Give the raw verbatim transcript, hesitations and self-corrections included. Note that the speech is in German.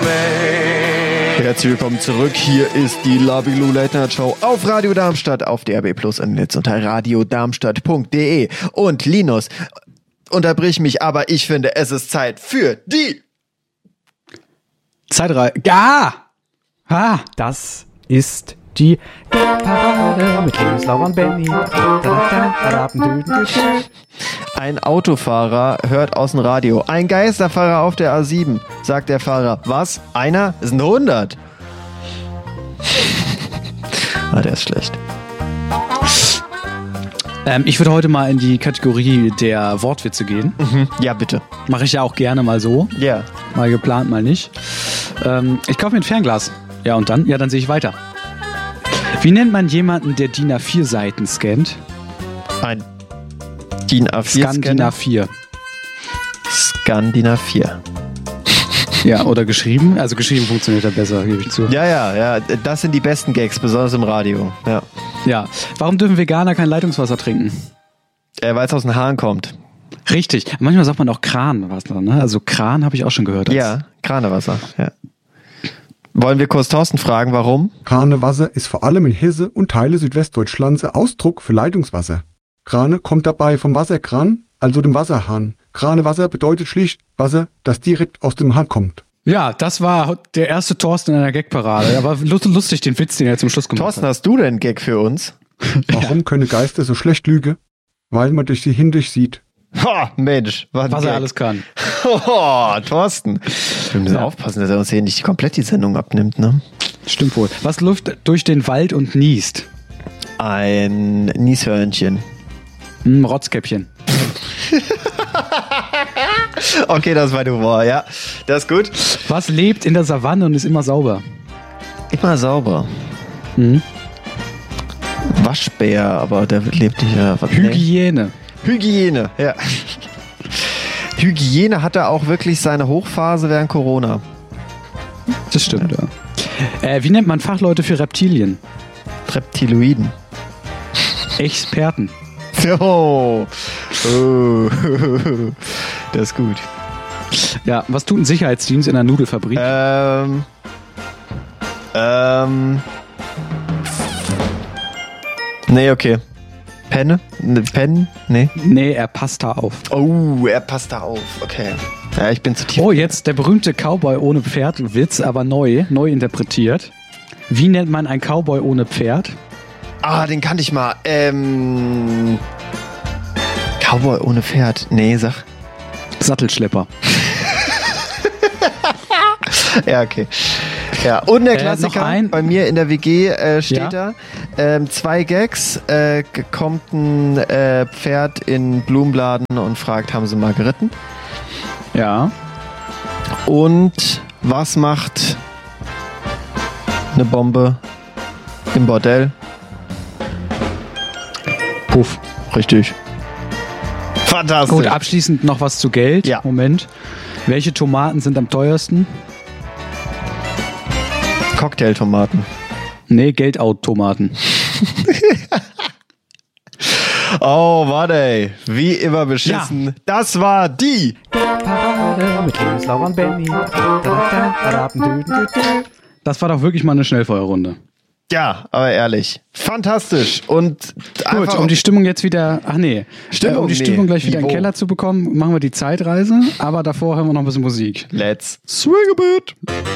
Herzlich willkommen zurück. Hier ist die Labilu Late Night Show auf Radio Darmstadt, auf D A B Plus im Netz unter radio darmstadt punkt de. Und Linus, unterbrich mich, aber ich finde, es ist Zeit für die Zeitreise. Ja! Ha! Das ist die Parade mit Linus, Laura und Benny. Ein Autofahrer hört aus dem Radio: ein Geisterfahrer auf der A sieben. Sagt der Fahrer: was? Einer? Es sind hundert. Ah, der ist schlecht. Ähm, ich würde heute mal in die Kategorie der Wortwitze gehen. Mhm. Ja, bitte. Mache ich ja auch gerne mal so. Ja. Yeah. Mal geplant, mal nicht. Ähm, ich kaufe mir ein Fernglas. Ja, und dann? Ja, dann sehe ich weiter. Wie nennt man jemanden, der D I N A vier Seiten scannt? Ein D I N A vier Scan A vier. Skandina vier. Ja, oder geschrieben. Also geschrieben funktioniert ja besser, gebe ich zu. Ja, ja, ja. Das sind die besten Gags, besonders im Radio. Ja. Ja. Warum dürfen Veganer kein Leitungswasser trinken? Äh, weil es aus den Haaren kommt. Richtig. Manchmal sagt man auch Kranwasser, ne? Also Kran habe ich auch schon gehört. Ja, Kranewasser. Ja. Wollen wir kurz Thorsten fragen, warum? Kranewasser ist vor allem in Hesse und Teile Südwestdeutschlands ein Ausdruck für Leitungswasser. Krane kommt dabei vom Wasserkran, also dem Wasserhahn. Kranewasser bedeutet schlicht Wasser, das direkt aus dem Hahn kommt. Ja, das war der erste Thorsten in einer Gagparade. Aber lustig, den Witz, den er zum Schluss gemacht Thorsten, hat. hast du denn einen Gag für uns? Warum können Geister so schlecht lügen? Weil man durch sie hindurch sieht. Ha, Mensch, was, was er alles kann. Oh, Thorsten. Wir müssen ja aufpassen, dass er uns hier nicht komplett die Sendung abnimmt, ne? Stimmt wohl. Was läuft durch den Wald und niest? Ein Nieshörnchen. Ein Rotzkäppchen. Okay, das war Humor, ja. Das ist gut. Was lebt in der Savanne und ist immer sauber? Immer sauber. Mhm. Waschbär, aber der lebt nicht. Ja, Hygiene. Hygiene, ja. Hygiene hatte auch wirklich seine Hochphase während Corona. Das stimmt, ja. ja. Äh, wie nennt man Fachleute für Reptilien? Reptiloiden. Experten. Oh. Oh. Das ist gut. Ja, was tut ein Sicherheitsdienst in einer Nudelfabrik? Ähm. Ähm. Nee, okay. Penne? Pennen? Nee. Nee, er passt da auf. Oh, er passt da auf. Okay. Ja, ich bin zu tief. Oh, jetzt der berühmte Cowboy ohne Pferd. Witz, aber neu. Neu interpretiert. Wie nennt man einen Cowboy ohne Pferd? Ah, den kannte ich mal. Ähm. Cowboy ohne Pferd. Nee, sag. Sattelschlepper. Ja, okay. Ja, und der Klassiker, äh, noch ein? bei mir in der W G äh, steht Ja? da, ähm, zwei Gags, äh, kommt ein äh, Pferd in Blumenladen und fragt, haben sie mal geritten? Ja. Und was macht eine Bombe im Bordell? Puff. Richtig. Fantastisch. Gut, abschließend noch was zu Geld. Ja. Moment. Welche Tomaten sind am teuersten? Cocktailtomaten. Nee, Geldautomaten. Oh, warte, ey. Wie immer beschissen. Ja. Das war die Parade mit Linus, Laura und Benny. Das war doch wirklich mal eine Schnellfeuerrunde. Ja, aber ehrlich. Fantastisch. Und gut, um die Stimmung jetzt wieder, ach nee, Stimmung, äh, um die nee. Stimmung gleich wieder Niveau. in den Keller zu bekommen, machen wir die Zeitreise, aber davor hören wir noch ein bisschen Musik. Let's swing a bit.